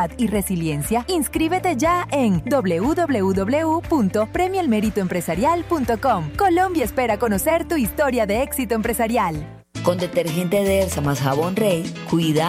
y resiliencia, inscríbete ya en www.premioalmeritoempresarial.com. Colombia espera conocer tu historia de éxito empresarial. Con detergente Dersa más jabón Rey, cuida